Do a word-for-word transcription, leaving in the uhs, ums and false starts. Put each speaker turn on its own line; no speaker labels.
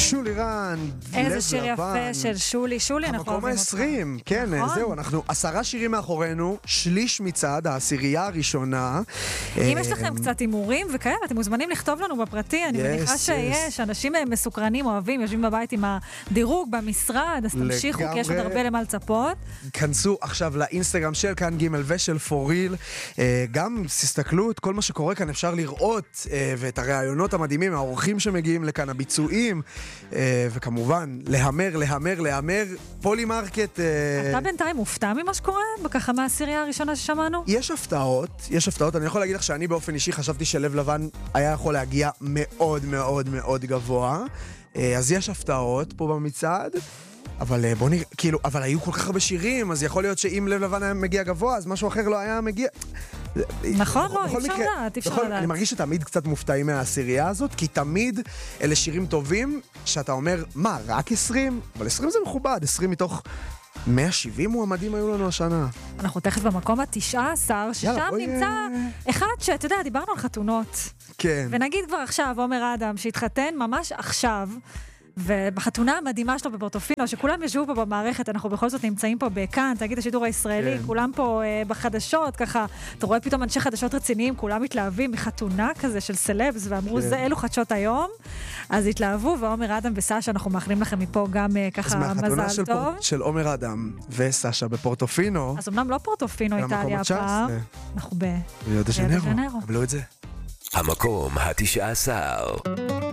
שולי רן,
איזה שיר יפה של שולי, שולי אנחנו
המקום
אוהבים
ה-עשרים,
אותך.
כן,
נכון.
זהו, אנחנו עשרה שירים מאחורינו, שליש מצעד, העשירייה הראשונה.
אם יש לכם קצת הימורים וכאלה, אתם מוזמנים לכתוב לנו בפרטי, אני
Yes,
מניחה
yes.
שיש, אנשים מסוקרנים, אוהבים, יושבים בבית עם הדירוג במשרד, אז תמשיכו, כי יש עוד
לגמרי.
הרבה למה לצפות.
כנסו עכשיו לאינסטגרם של כאן ג' ושל פוריל, גם תסתכלו את כל מה שקורה כאן, אפשר לראות, אה, ואת הרעיונות המדהימים, האורחים שמגיעים לכאן, הביצועים, אה, וכמובן, להמר, להמר, להמר, פולי מרקט. אה,
אתה בינתיים מופתע ממה שקורה? בככה מהעשירייה הראשונה ששמענו?
יש הפתעות, יש הפתעות, אני יכול להגיד לך שאני באופן אישי חשבתי שלב לבן היה יכול להגיע מאוד מאוד מאוד גבוה, אה, אז יש הפתעות פה במצעד, אבל בוא נראה, כאילו, אבל היו כל כך הרבה שירים, אז יכול להיות שאם לב לבן היה מגיע גבוה, אז משהו אחר לא היה מגיע.
נכון,
בכל-
לא,
בכל
אי אפשר
מקרה-
לדעת, אי אפשר
בכל-
לדעת.
אני מרגיש שתמיד קצת מופתעים מהעשירייה הזאת, כי תמיד אלה שירים טובים, שאתה אומר, מה, רק עשרים? אבל עשרים זה מכובד, עשרים מתוך מאה שבעים מועמדים היו לנו השנה.
אנחנו תכף במקום ה-תשע עשר, ששם
יאללה, בואי,
נמצא
אה.
אחד שאתה יודע, דיברנו על חתונות.
כן.
ונגיד כבר עכשיו, עומר אדם, שהתחתן ממש עכשיו, ובחתונה המדהימה שלו בפורטופינו, שכולם ישבו פה במערכת, אנחנו בכל זאת נמצאים פה בכאן, תגיד השידור הישראלי,
כן.
כולם פה אה, בחדשות, ככה, אתה רואה פתאום אנשי חדשות רציניים, כולם מתלהבים מחתונה כזה של סלבס, ואמרו,
כן.
זה אלו חדשות היום, אז התלהבו, ועומר אדם וסשה, אנחנו מאחלים לכם מפה גם אה,
אז
ככה
מהחתונה
מזל
של
טוב.
פור- של עומר אדם וסשה בפורטופינו,
אז אמנם לא פורטופינו
למקום
איטליה
ה-תשע עשרה.
הפעם, אנחנו ב...
ריו דה
ריו דה
ז'נרו,
ז'נרו.
קבלו את זה.
המקום התשע עשר.